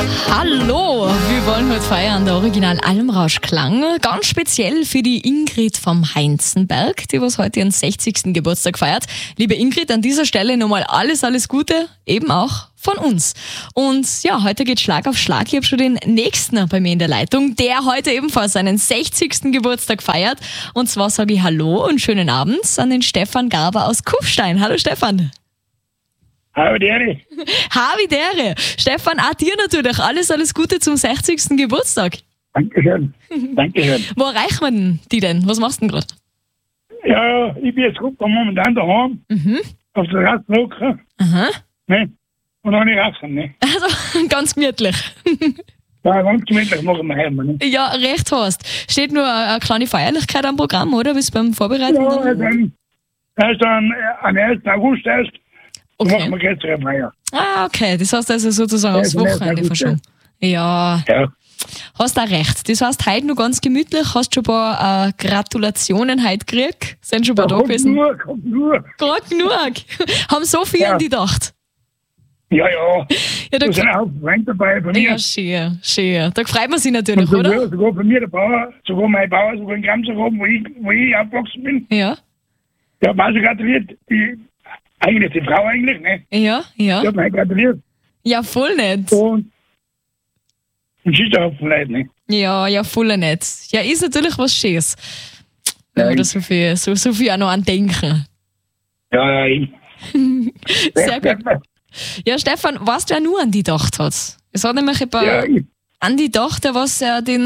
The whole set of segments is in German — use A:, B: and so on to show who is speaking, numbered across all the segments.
A: Hallo, wir wollen heute feiern, der Original Almrauschklang. Ganz speziell für die Ingrid vom Heinzenberg, die was heute ihren 60. Geburtstag feiert. Liebe Ingrid, an dieser Stelle nochmal alles Gute, eben auch von uns. Und ja, heute geht Schlag auf Schlag. Ich habe schon den nächsten bei mir in der Leitung, der heute ebenfalls seinen 60. Geburtstag feiert. Und zwar sage ich Hallo und schönen Abend an den Stefan Garber aus Kufstein. Hallo Stefan.
B: Hallo Dere.
A: Havi Dere. Stefan, auch dir natürlich alles Gute zum 60. Geburtstag.
B: Dankeschön. Dankeschön.
A: Wo erreicht man denn die denn? Was machst du denn gerade?
B: Ja, ich bin jetzt gut momentan daheim. Auf der Rastbrücke.
A: Aha.
B: Ne? Und auch nicht rasen, ne?
A: Also, ganz gemütlich.
B: Ja, ganz gemütlich machen wir heim, ne?
A: Ja, recht hast. Steht nur eine kleine Feierlichkeit am Programm, oder? Bis beim Vorbereiten?
B: Ja, dann erst am 1. August erst.
A: Okay.
B: Machen wir gestern Feier.
A: Ah, okay. Das heißt also sozusagen aufs Wochenende verschoben. Ja,
B: Ja.
A: hast auch recht. Das heißt, heute noch ganz gemütlich. Hast schon ein paar Gratulationen heute gekriegt? Sind schon ein paar da gewesen?
B: Kommt nur.
A: Gerade genug. Haben so viel
B: Ja.
A: an die gedacht.
B: Ja.
A: Ja,
B: Da sind auch Freunde dabei von mir.
A: ja, schön. Da freut man sich natürlich,
B: Und
A: oder?
B: sogar von mir der Bauer, sogar mein Bauer, sogar in Gramshofen, wo ich aufgewachsen bin.
A: Ja,
B: Der hat mir also gratuliert. Eigentlich die Frau eigentlich, ne?
A: ja.
B: Die hat mir gratuliert.
A: Ja, voll nett.
B: Und Schießerhaufen Leute, ne?
A: Ja, voll nett. Ja, ist natürlich was Schönes. Wenn wir da so viel auch noch an denken.
B: Ja, ich.
A: Sehr gut. Ja, Stefan, weißt du, wer nur an die gedacht hat? Es hat nämlich
B: Ja, ich.
A: an die gedacht, der was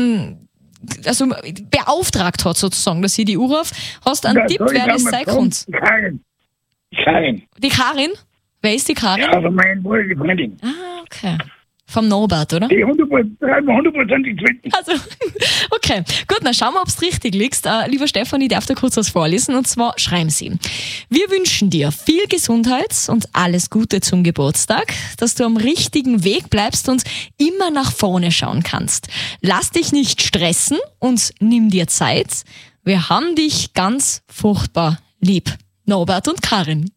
A: beauftragt hat sozusagen, dass sie die Uhr auf. Hast du einen Tipp, wer das sein könnte?
B: Karin.
A: Die Karin? Wer ist die Karin?
B: Ja, von meiner Bruder, Freundin.
A: Ah, okay. Vom Norbert, oder?
B: Die 100% zweiten.
A: Also, okay. Gut, dann schauen wir, ob es richtig liegt. Lieber Stefan, ich darf dir kurz was vorlesen. Und zwar schreiben Sie: Wir wünschen dir viel Gesundheit und alles Gute zum Geburtstag, dass du am richtigen Weg bleibst und immer nach vorne schauen kannst. Lass dich nicht stressen und nimm dir Zeit. Wir haben dich ganz furchtbar lieb. Norbert und Karin.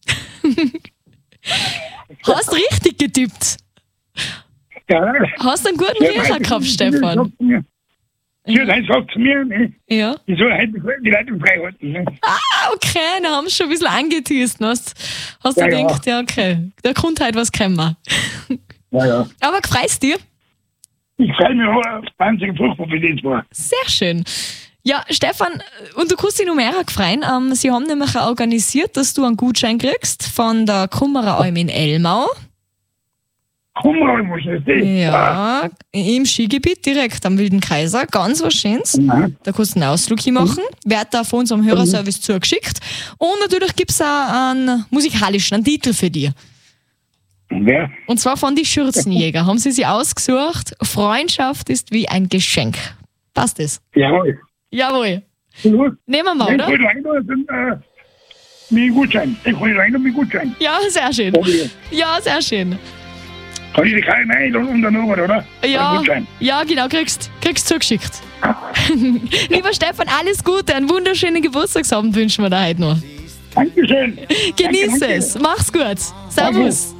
A: Hast richtig getippt.
B: Ja,
A: Hast einen guten Riecher gehabt, Stefan.
B: Sie hat gesagt zu mir, ne?
A: Ja.
B: Ich soll heute die Leute frei halten. Ne?
A: Ah, okay, dann haben sie schon ein bisschen angeteased. Hast du
B: Ja,
A: gedacht, ja, okay, der kommt halt was kommen.
B: Ja.
A: Aber gefreust dir?
B: Ich freue mich auch wahnsinnig furchtbar für das war.
A: Sehr schön. Ja, Stefan, und du kannst dich noch mehr freuen. Sie haben nämlich auch organisiert, dass du einen Gutschein kriegst von der Kummerer Alm in Elmau.
B: Komm mal, muss ich das sehen.
A: Ja, im Skigebiet direkt am Wilden Kaiser. Ganz was Schönes.
B: Ja.
A: Da kannst du einen Ausflug hinmachen. Wird da von unserem Hörerservice zugeschickt. Und natürlich gibt es auch einen musikalischen, einen Titel für dich.
B: Ja.
A: Und zwar von die Schürzenjäger. Haben sie ausgesucht. Freundschaft ist wie ein Geschenk. Passt das?
B: Jawohl.
A: Jawohl.
B: Gut.
A: Nehmen wir mal,
B: Ich
A: oder?
B: hol rein und mit Gutschein. Ich hol rein und mit Gutschein.
A: Ja, sehr schön.
B: Okay.
A: Ja, sehr schön.
B: Kann ich die Karin einladen und dann Norbert, oder?
A: Ja,
B: Ein Gutschein.
A: ja, genau, kriegst zugeschickt. Lieber Stefan, alles Gute, einen wunderschönen Geburtstagsabend wünschen wir dir heute noch.
B: Dankeschön.
A: Genieß
B: Danke.
A: es, mach's gut. Servus.